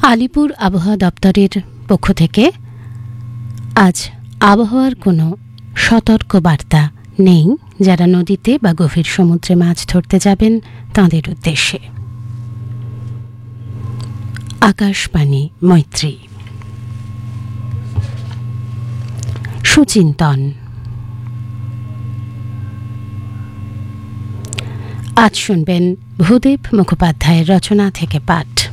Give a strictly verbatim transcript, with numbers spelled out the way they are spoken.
আলিপুর আবহাওয়া দপ্তরের পক্ষ থেকে আজ আবহাওয়ার কোনো সতর্ক বার্তা নেই। যারা নদীতে বা গভীর সমুদ্রে মাছ ধরতে যাবেন তাঁদের উদ্দেশ্যে। আকাশবাণী মৈত্রী। সুচিন্তন। আজ শুনবেন ভূদেব মুখোপাধ্যায়ের রচনা থেকে পাঠ।